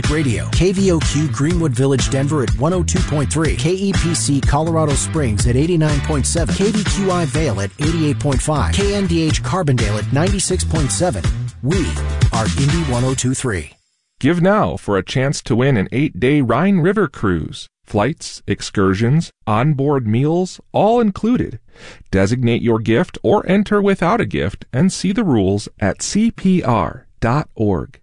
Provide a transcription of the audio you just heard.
Radio, KVOQ Greenwood Village, Denver at 102.3, KEPC Colorado Springs at 89.7, KVQI Vale at 88.5, KNDH Carbondale at 96.7. We are Indy 102.3. Give now for a chance to win an 8-day Rhine River cruise. Flights, excursions, onboard meals, all included. Designate your gift or enter without a gift and see the rules at cpr.org.